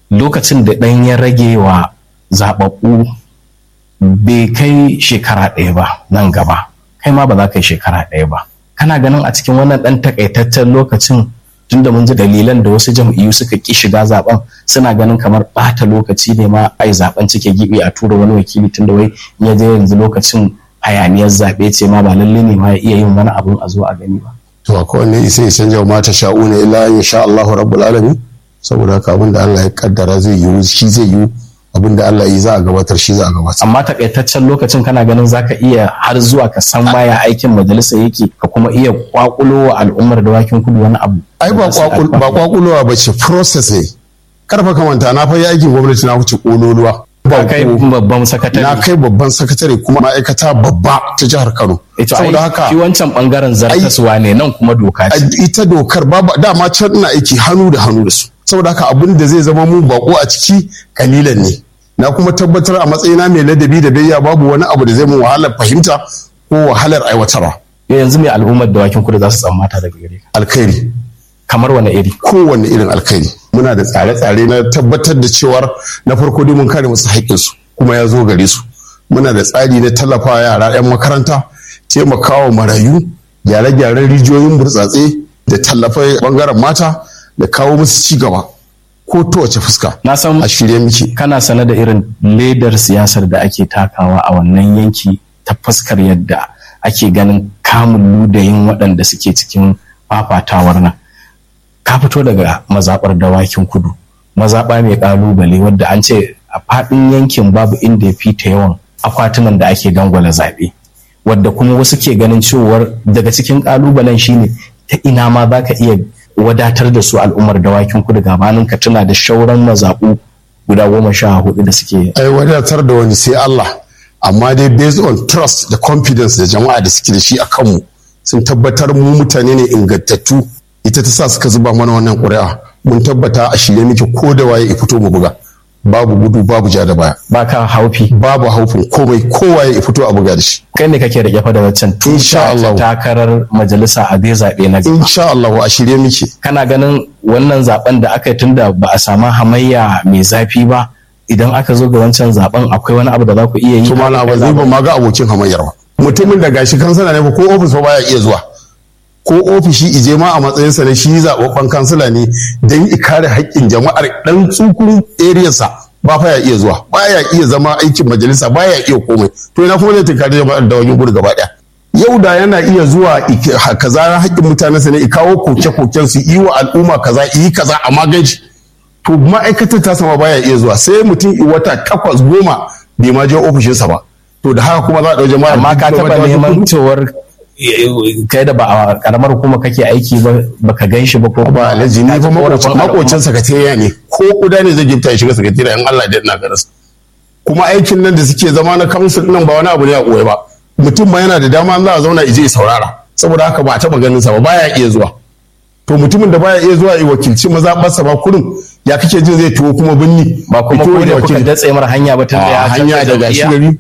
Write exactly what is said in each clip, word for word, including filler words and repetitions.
lokacin da ɗan ya rage wa zaɓaɓɓu bai kai shekara ɗaya ba nan gaba, kai ma ba za ka yi shekara ɗaya ba. Kana ganin a cikin wannan ɗan takaitaccen lokacin, tunda mun ji dalilan da wasu jam'iyyu suka ƙi shiga zaben, suna ganin kamar ɓata lokaci ne ma ai zaben cike gibi a tura wani wakili, tunda wai ya je yanzu lokacin hayaniyar zaɓe ce ma ba lalle ne ma ya iya yin wani abun a zo a gani ba. To akwai wanda isa ya canja ma ta sha'una illa in sha Allahu rabbul alamin, saboda haka abin da Allah ya kaddara zai yi shi zai yi, abin da Allah yi za a gabatar shi za a gabatar. Amma takaitaccen lokacin kana ganin zaka iya har zuwa ka san baya aikin majalisa yake, ka kuma iya kwakulo wa al'ummar Dawakin Kudu wani abu. Ai ba kwakulowa ba ce, process ne. Karfa kamanta na fa yi aikin gwamnati na wuce kololuwa. Na kai babban sakatare. Na kai babban sakatare kuma ma'aikata babba ta jihar Kano. Saboda haka shi wancan bangaren zartaswa ne, nan kuma doka ce. Ita dokar babu dama can ina aiki hannu da hannu da su. Saboda haka abin da zai zama mu bako a ciki kalilan ne. Na kuma tabbatar a matsayina mai ladabi da bayya babu wani abu da zai mun wahalar fahimta ko wahalar aiwatarwa. Yanzu mai al'ummar Dawakin Kudu za su tsammata daga gare ka. Alkhairi. Kamar wani iri? Kowane irin alkhairi. Muna da tsare-tsare na tabbatar da cewar na farko dai mun kare musu haƙƙinsu kuma ya zo gare su. Muna da tsari na tallafa yara 'yan makaranta, taimakawa marayu, gyare-gyaren rijiyoyin burtsatse da tallafa bangaren mata da kawo musu ci gaba ko ta wace fuska. Na san a shirye muke. Kana sane da irin ledar siyasar da ake takawa a wannan yanki ta fuskar yadda ake ganin kamun ludayin waɗanda suke cikin fafatawar nan. Ka fito daga mazaɓar Dawakin Kudu, mazaɓa mai ƙalubale wadda an ce a faɗin yankin babu inda ya fita yawan akwatunan da ake dangwala zaɓe, wadda kuma wasu ke ganin cewar daga cikin ƙalubalen shine ta ina ma za ka iya wadatar da su al'ummar Dawakin Kudu gabanin ka tuna da shauran mazaɓu guda goma sha hudu da suke. Ai wadatar da wani sai Allah, amma dai based on trust da confidence da jama'a da suke da shi a kanmu sun tabbatar mu mutane ne ingantattu, ita ta sa suka zuba mana wannan ƙuri'a. Mun tabbata a shirye muke ko da waye ya fito mu buga, babu gudu babu ja da baya. Ba ka haufi? Babu haufin komai, kowaye ya fito a buga da shi. Kai ne kake rike fa da waccan insha Allah takarar majalisa a bai zaɓe na gaba. Insha Allah a shirye muke. Kana ganin wannan zaben da aka yi tunda ba a samu hamayya mai zafi ba, idan aka zo ga wancan zaben akwai wani abu da za ku iya yi? Kuma na ba zai ba ma ga abokin hamayyar ba. Mutumin da gashi kansala ne ba ko ofis ba baya iya zuwa. Ko ofishi ije ma a matsayinsa na shi zaɓaɓɓen kansila ne don i kare haƙƙin jama'ar ɗan tsukun eriyarsa ba fa ya iya zuwa, ba ya iya zama aikin majalisa, ba ya iya komai. To ina kuma zai tunkari jama'ar Dawakin Kudu gaba ɗaya. Yau da yana iya zuwa kaza haƙƙin mutanensa ne i kawo koke-koken su yi wa al'umma kaza yi kaza a maganci. To ma'aikatar ta sama ba ya iya zuwa, sai mutum i wata takwas goma bai ma je ofishinsa ba. To da haka kuma za a ɗau jama'a. Amma ka taɓa neman cewar kai da ba a karamar hukuma kake aiki ba baka gan shi ba ko ba alhaji ni fa makocin sakatariya ne, ko kuda ne zai gifta ya shiga sakatariya in Allah ya ina garas. Kuma aikin nan da suke zama na council nan ba wani abu ne a koyi ba, mutum ma yana da dama za a zauna ije ya saurara, saboda haka ba a taba ganin sa ba, baya iya zuwa. To mutumin da baya iya zuwa ya wakilci mazaɓarsa ba kurin ya kake jin zai tuwo kuma binni ba kuma ko da kuka datse mar hanya ba tun da ya hanya daga shi gari.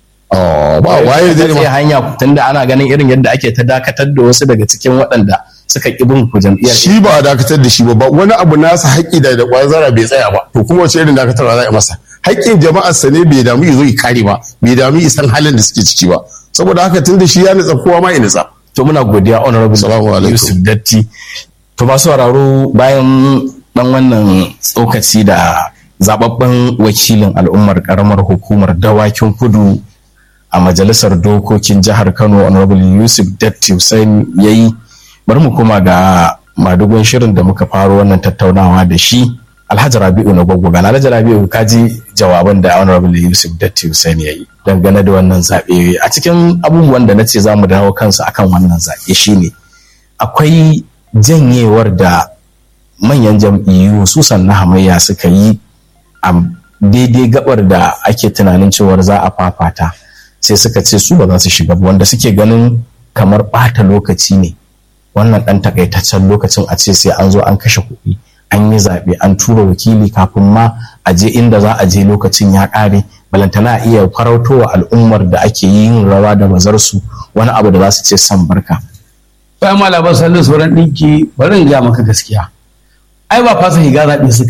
Oh, ba waye zai ma hanya tunda ana ganin irin yadda ake ta dakatar da wasu daga cikin waɗanda suka ki bin ku jam'iyyar. Shi ba a dakatar da shi ba, wani abu nasa haƙƙi da da ƙwayar zara bai tsaya ba, to kuma wace irin dakatarwa za a yi masa? Haƙƙin jama'ar sa ne bai damu zo ya kare ba, bai damu ya san halin da suke ciki ba, saboda haka tunda shi ya nutsa kowa ma ya nutsa. To muna godiya honorable Yusuf Datti. To masu sauraro, bayan dan wannan tsokaci da zababben wakilin al'ummar karamar hukumar Dawakin Kudu a majalisar dokokin jihar Kano honorable Yusuf Datti Hussein yayi, bari mu kuma ga madugun shirin da muka faro wannan tattaunawa da shi Alhaji Rabi'u na Gwaggo. Ga Alhaji Rabi'u, ka ji jawaban da honorable Yusuf Datti Hussein yayi dangane da wannan zaɓe. A cikin abubuwan da nace za mu dawo kansu akan wannan zaɓe shine akwai janyewar da manyan jam'iyyu susan na hamayya suka yi a daidai gabar da ake tunanin cewar za a fafata, sai suka ce su ba za su shiga wanda suke ganin kamar ɓata lokaci ne wannan ɗan takaitaccen lokacin a ce sai an zo an kashe kuɗi an yi zaɓe an tura wakili kafin ma a je inda za a je lokacin ya ƙare, balantana iya farautowa al'ummar da ake yin rawa da bazarsu wani abu da za su ce san barka. Bayan malabar sallin sauran ɗinki bari in ga maka gaskiya, ai ba fasa higa zaɓe suka yi ba,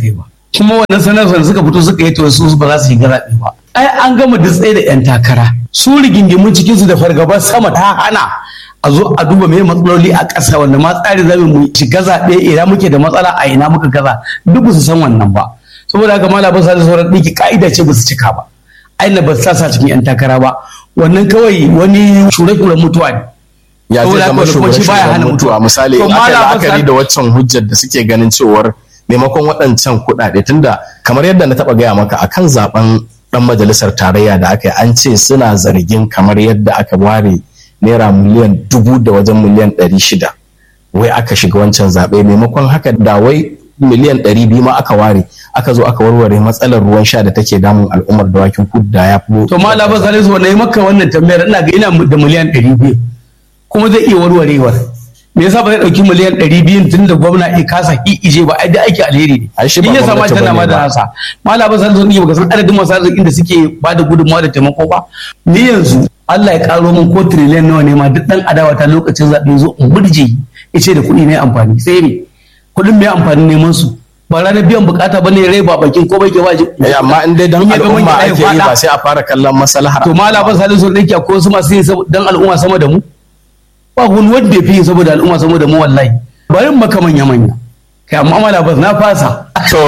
kuma wannan sanarwar suka fito suka yi to su ba za su shiga zaɓe ba. Ai an gama dutse da 'yan takara su rigingimun cikinsu da fargabar sama ta hana a zo a duba mai matsaloli a ƙasa wanda ma tsari zamu mu shiga zaɓe ina muke da matsala a ina muka gaza duk ba su san wannan ba. Saboda haka malam ba sa da sauran ɗinki ka'ida ce ba su cika ba. Aina ba su sa cikin 'yan takara ba wannan kawai wani shure-shuren mutuwa ne. Ya zai zama shure-shuren mutuwa misali aka la'akari da waccan hujjar da suke ganin cewar maimakon waɗancan kuɗaɗe tunda kamar yadda na taɓa gaya maka akan zaben ɗan majalisar tarayya da aka yi an ce suna zargin kamar yadda aka ware naira miliyan dubu da wajen miliyan ɗari shida wai aka shiga wancan zaɓe maimakon haka da wai miliyan ɗari biyu ma aka ware aka zo aka warware matsalar ruwan sha da take damun al'ummar dawakin kudu da ya fi. To ma labar salisu wannan yi maka wannan tambayar ina ga ina da miliyan ɗari biyu kuma zai iya warwarewar. Me yasa ba zai ɗauki miliyan ɗari biyu tun da gwamna ya kasa ije ba ai da aiki alheri ne. In ya samu tana ma da nasa. Ma labar salisu ne baka san adadin masu arzikin da suke ba da gudunmawa da taimako ba. Ni yanzu Allah ya karo min ko tiriliyan nawa ne ma duk ɗan adawa ta lokacin zaɓe zo in burje ya ce da kuɗi ne amfani sai ne. Kuɗin mai amfani neman su ba ranar biyan bukata bane rai ba bakin ko bai ke ba eh amma in dai dan al'umma ake yi ba sai a fara kallon maslahar to mala ba salin sun dake ko su masu yin dan al'umma sama da mu ba wani wanda ya fi saboda al'umma sama da mu wallahi bari maka manya manya kai amma mala ba na fasa to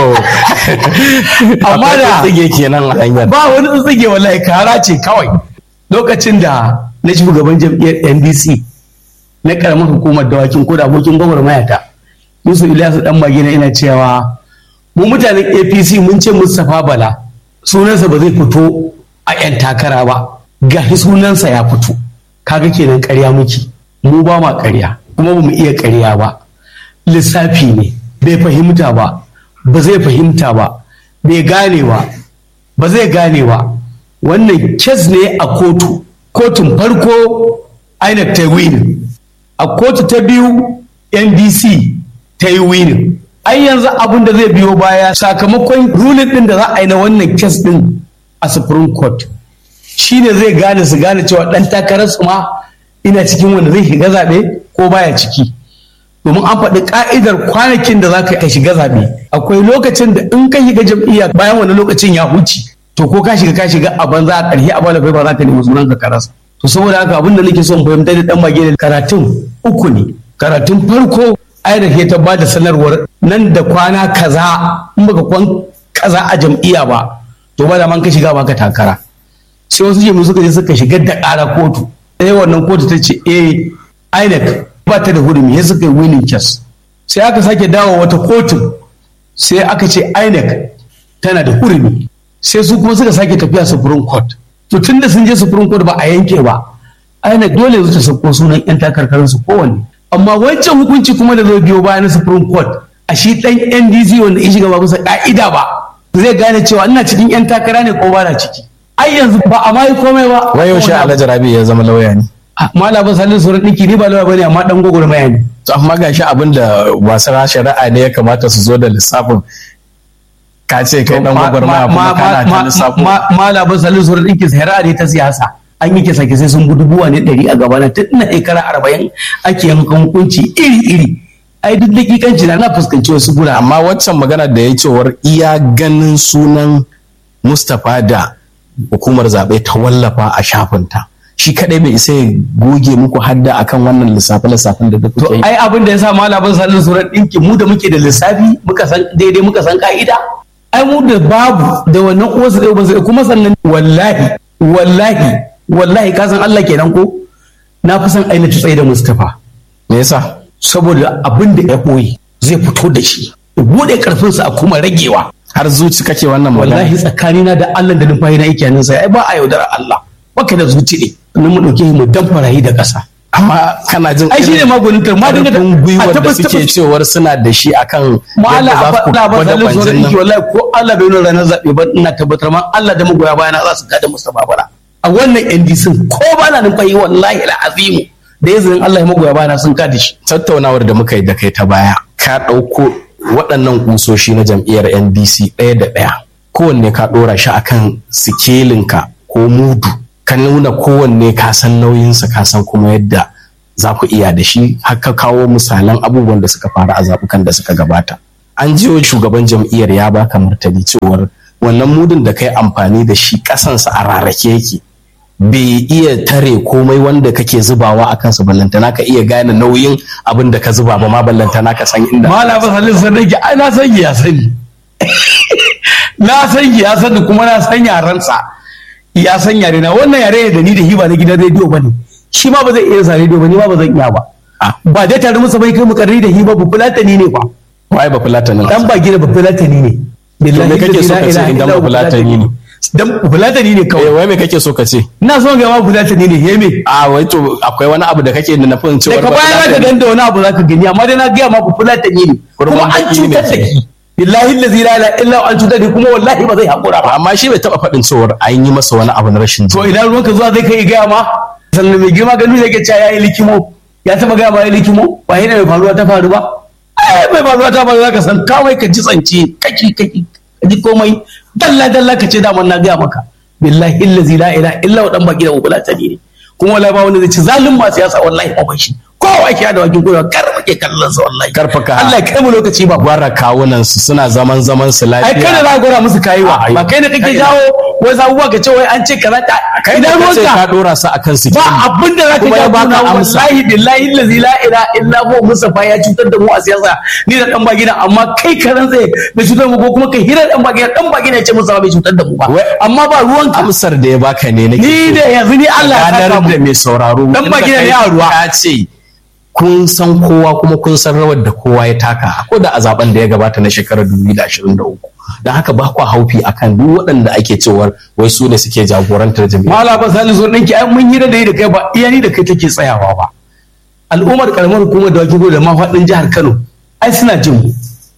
amma da tsige kenan hanyar ba wani tsige wallahi kara ce kawai lokacin da na shugaban jam'iyyar N D C na karamar hukumar dawakin ko da abokin gwamnati ta Yusuf Ilyasu dan magina ina cewa mu mutanen A P C mun ce Mustapha Bala sunansa ba zai fito a yan takara ba gashi sunansa ya fito kaga kenan ƙarya muke mu ba ma ƙarya kuma ba mu iya ƙarya ba lissafi ne bai fahimta ba ba zai fahimta ba bai gane ba ba zai gane ba wannan kes ne a kotu kotun farko I N E C ta win a kotu ta biyu N D C ta yi winin ai yanzu abin da zai biyo baya sakamakon ruling din da za a yi na wannan kes din a Supreme Court shine zai gane su gane cewa dan takarar su ma ina cikin wanda zai shiga zaɓe ko baya ciki domin an faɗi ka'idar kwanakin da za ka shiga zaɓe akwai lokacin da in ka shiga jam'iyya bayan wani lokacin ya huce to ko ka shiga ka shiga a banza a ƙarshe a bala ba za ka nemi sunan ka karasa to saboda haka abin da nake son fahimtar da dan mage karatun uku ne karatun farko ainihin ta ba da sanarwar nan da kwana kaza in baka kwan kaza a jam'iyya ba to ba da man ka shiga baka takara sai wasu jami'u suka je suka shigar da ƙara kotu sai wannan kotu ta ce eh I N E C ba ta da hurumi sai suka yi winning case sai aka sake dawo wata kotu sai aka ce I N E C tana da hurumi sai su kuma suka sake tafiya Supreme Court to tunda sun je Supreme Court ba a yanke ba I N E C dole su ta sako sunan yan takarkarinsu kowanne amma wancan hukunci kuma da zai biyo bayan Supreme Court a shi dan N D C wanda ya shiga ba bisa ka'ida ba zai gane cewa ina cikin yan takara ne ko ba na ciki ai yanzu ba a mai komai ba wai yaushe Alhaji Rabi ya zama lauya ne Malam ba Salisu Sauran dinki ni ba lauya bane amma dan gogormaya ne to amma gashi abin da wasu shari'a ne ya kamata su zo da lissafin ka ce kai dan gogormaya kuma kana ta lissafin Malam ba Salisu Sauran dinki shari'a ne ta siyasa an yi kisa kisa sun gudu buwa ne ɗari a gabana tun na shekara arba'in ake yankan hukunci iri-iri ai duk dakikanci na na fuskanci wasu gura amma waccan magana da ya cewar iya ganin sunan Mustapha da hukumar zaɓe ta wallafa a shafinta shi kadai bai isa ya goge muku hadda akan wannan lissafe-lissafen da duk kuke yi ai abin da ya sa malamin salin suran ɗinki mu da muke da lissafi muka san daidai muka san ka'ida ai mu da babu da wannan uwarsu da ubansu kuma sannan wallahi wallahi wallahi ka san Allah kenan ko na fi san aina tsaye da Mustapha me yasa saboda abin da ya boye zai fito da shi bude karfin sa a kuma ragewa har zuci kake wannan magana wallahi tsakanina da Allah da numfashi na yake nan sai ai ba a yaudar Allah baka da zuci ne nan mu dauke mu dan farayi da kasa amma kana jin ai shine magunin tar ma dinga gwiwar da suke cewar suna da shi akan yadda za ku gwada kwanjin nan wallahi ko Allah bai nuna ranar zabe ba ina tabbatar ma Allah da magoya bayana za su gada Mustapha bara a wannan N D C ko ba na numfashi wallahi al'azimu da izinin Allah ya magoya bayana sun kada shi tattaunawar da muka yi da kai ta baya ka ɗauko waɗannan kusoshi na jam'iyyar N D C ɗaya da ɗaya kowanne ka ɗora shi akan sikelinka ko mudu ka nuna kowanne ka san nauyinsa ka san kuma yadda za ku iya da shi har ka kawo misalan abubuwan da suka faru a zaɓukan da suka gabata an jiyo shugaban jam'iyyar ya baka martani cewar wannan mudun da kai amfani da shi kasansa a rarrake yake bai iya tare komai wanda kake zubawa a kansa ballantana ka iya gane nauyin abin da ka zuba ba ma ballantana ka san inda mala ba salin sannan ai na san ya sani na san ya sani kuma na san yaransa ya san yare na wannan yare da ni da hiba na gidan rediyo bane shi ma ba zai iya sa rediyo ba ni ma ba zan iya ba ba dai tare musu bai kai mu karri da hiba bu fulatani ne fa wai ba fulatani dan ba gida ba fulatani ne billahi kake so ka ce idan ba fulatani ne dan fulatani ne kawai wai me kake so ka ce ina so ga ma fulatani ne he me a wai to akwai wani abu da kake da nafin cewa daga baya ka ganda wani abu zaka gani amma dai na ga ma fulatani ne kuma an cutar da ki billahi allazi la ilaha illa an cutar da kuma wallahi ba zai hakura ba amma shi bai taba faɗin cewa an yi masa wani abu na rashin to idan ruwanka zuwa zai kai ga ma sannan mai girma ganu yake cewa yayi likimo ya taba ga ma yayi likimo ba yana mai faruwa ta faru ba ai mai faruwa ta faru zaka san kawai ka ji tsance kaki kaki ji komai dalla dalla ka ce daman na gaya maka billahi allazi la ilaha illa wa dan baki da ubula ta ne kuma wallahi ba wanda zai ci zalim ma siyasa wallahi ba shi kowa ke da wakin kowa kar muke kallon sa wallahi karfaka Allah kai mu lokaci ba gwara kawunan su suna zaman zaman su lafiya ai kada za gora musu kaiwa ba kai ne kake jawo wai zabuwa ka ce wai an ce kaza idan ruwanka ka dora su akan su ba abin da zaka ga ba ka wallahi billahi allazi la ilaha illa huwa musafa ya cutar da mu a siyasa ni da dan bagina amma kai karan zai bai cutar mu ko kuma kai hira dan bagina dan bagina ya ce musafa bai cutar da mu ba amma ba ruwanka amsar da ya baka ne nake ni da yanzu ni Allah ya saka da mai sauraro dan bagina ne a ruwa ya ce kun san kowa kuma kun san rawar da kowa ya taka ko da a zaben da ya gabata na shekarar dubu biyu da ashirin da uku don haka ba kwa haufi akan duk waɗanda ake cewar wai su ne suke jagorantar jami'a. Mala ba sani zo ɗinki ai mun yi da da kai ba iya ni da kai take tsayawa ba. Al'ummar karamar hukumar da wakilu da mafaɗin jihar Kano ai suna jin mu.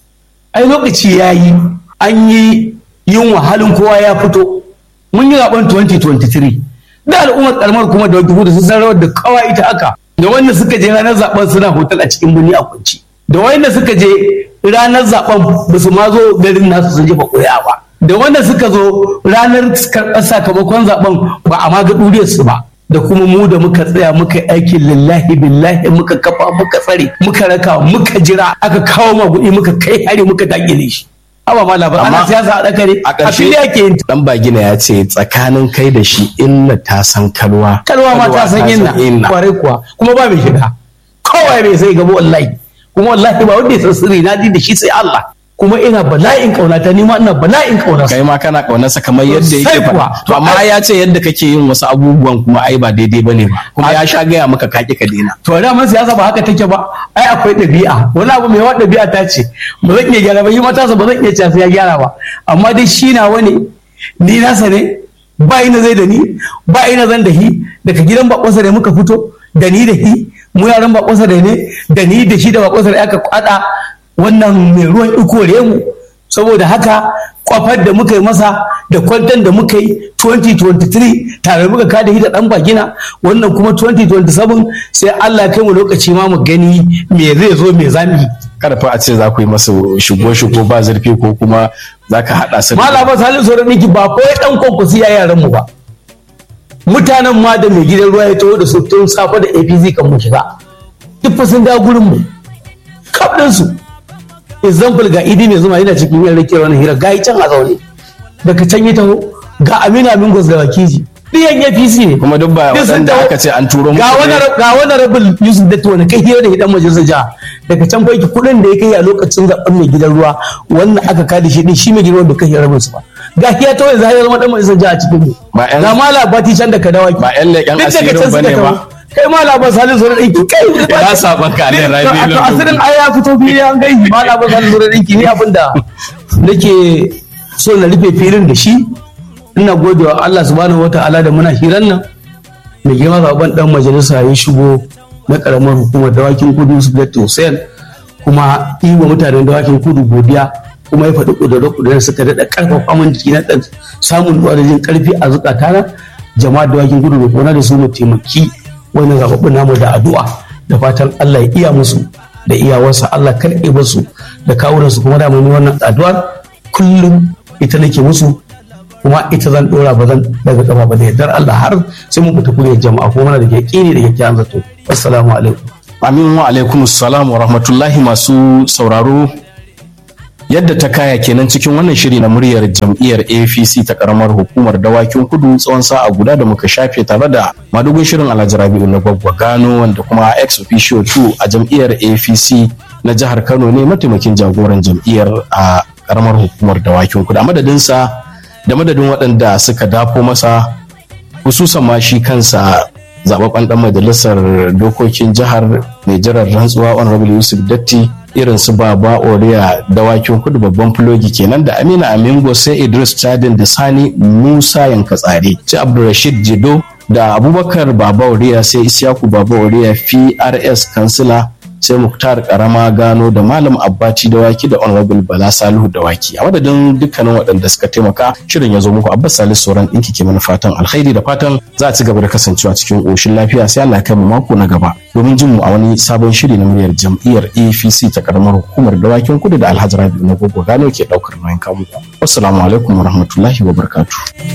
Ai lokaci ya yi an yi yin wahalin kowa ya fito mun yi zaben twenty twenty-three da al'ummar karamar hukumar da wakilu da sun san rawar da kawai ita haka da wanda suka je ranar zaben suna hotel a cikin birni a kunci da wanda suka je ranar zaben ba su ma zo garin nasu sun jefa ƙuri'a ba da wanda suka zo ranar karɓar sakamakon zaben ba a ma ga ɗuriyar su ba da kuma mu da muka tsaya muka yi aikin lillahi billahi muka kafa muka tsare muka raka muka jira aka kawo magudi muka kai hari muka dakile shi amma ma labar ana siyasa a dakare a ƙarshe yake yin dan bagina ya ce tsakanin kai da shi inna ta san kalwa kalwa ma ta san inna kwarai kuwa kuma ba mai shiga kowa bai sai gaba wallahi kuma wallahi ba wanda ya san sirri na ji da shi sai Allah kuma ina bala'in kaunata ni ma ina bala'in kaunarsa kai ma kana kaunarsa kamar yadda yake faɗa to amma ya ce yadda kake yin wasu abubuwan kuma ai ba daidai bane ba kuma ya sha gaya maka kaki ka daina to da man siyasa ba haka take ba ai akwai ɗabi'a wani abu mai wani ɗabi'a ta ce ba zan iya gyara ba yi matasa ba zan iya cewa ya gyara ba amma dai shi na wani ni nasa ne ba ina zai da ni ba ina zan da hi daga gidan bakonsa da muka fito da ni da hi mu yaran bakonsa da ne da ni da shi da bakonsa da aka kwada wannan mai ruwan ikore mu saboda haka kwafar da muka yi masa da kwantan da muka yi twenty twenty-three tare muka kada hita dan bagina wannan kuma twenty twenty-seven sai Allah kai mu lokaci ma mu gani me zai zo me zami karfa a ce za ku yi masa shigo shigo ba zurfi ko kuma za ka haɗa su malama salisu sauran niki ba ko dan konkusi ya yaran mu ba mutanen ma da mai gidan ruwa ya taho da su tun safa da A P C kan mu shiga duk fa sun ga gurin mu kaf su example ga idi mai zuma yana cikin yin rake wani hira ga can a zaune daga can ya taho ga amina mingos da wakiji ɗiyan A P C ne kuma duk ba wanda aka ce an turo ga wani ga wani rabin Yusuf da wani kai hira da hidan majalisar jiha daga can fa kuɗin da ya kai a lokacin zaben mai gidan ruwa wannan aka kada shi din shi mai gidan da kai rabin su ba ga hiya ta wani zai zama dan majalisar jiha a cikin mu ga mala bati can da ka dawaki ba yan leƙen asirin bane ba kai malamin salisu da ɗinki kai ya saban ka ne rabi to asirin ai ya fito fili an gai malamin salisu da ɗinki ni abinda nake so na rufe filin da shi ina gode wa Allah subhanahu wataala da muna hiran nan mai girma zaben dan majalisa ya shigo na karamar hukumar dawakin kudu su da Hussein kuma yi wa mutanen dawakin kudu godiya kuma ya faɗi ƙudurar suka daɗa ƙarfafa min jiki na ɗan samun ruwa da jin ƙarfi a zukatana jama'a dawakin kudu da kona da su mu taimaki wannan zaɓaɓɓun namu da addu'a da fatan Allah ya iya musu da iyawarsa Allah karɓe musu da kawunansu kuma da mun wannan addu'ar kullum ita nake musu kuma ita zan ɗora ba zan daga kafa ba da yardar Allah har sai mun fita kuriyar jama'a ko mana da yaƙini da kyakkyawan zato assalamu alaikum amin wa alaikum assalam wa rahmatullahi masu sauraro yadda ta kaya kenan cikin wannan shiri na muryar jam'iyyar A P C ta karamar hukumar dawakin kudu tsawon sa'a guda da muka shafe tare da madugun shirin Alhaji Rabi'u na Gwaggwa Gano, wanda kuma ex officio two a jam'iyyar A P C na jihar Kano ne, mataimakin jagoran jam'iyyar a karamar hukumar dawakin kudu. A madadinsa da madadin waɗanda suka dafo masa, hususan ma shi kansa zababben dan majalisar dokokin jihar mai jiran rantsuwa Honorable Yusuf Datti, irin su Baba Oriya dawakin kudu babban fulogi kenan, da Amina Amingo, sai Idris Chadin da Sani Musa Yankatsare, sai Abdulrashid Jido da Abubakar Baba Oriya, sai Isyaku Baba Oriya P R S kansila, sai Muktar Karama Gano da Malam Abbati Dawaki da Honorable Bala Salihu Dawaki. A madadin dukkanin waɗanda suka taimaka shirin ya zo muku, Abbas Salisu Sauran ɗinki ke mana fatan alkhairi da fatan za a ci gaba da kasancewa cikin ƙoshin lafiya, sai Allah ya kai mu mako na gaba domin jin mu a wani sabon shiri na muryar jam'iyyar A P C ta karamar hukumar dawakin kudu da Alhaji Rabi'u na Gwaggwa Gano ke ɗaukar nauyin kamu. Wassalamu alaikum wa rahmatullahi wa barakatuh.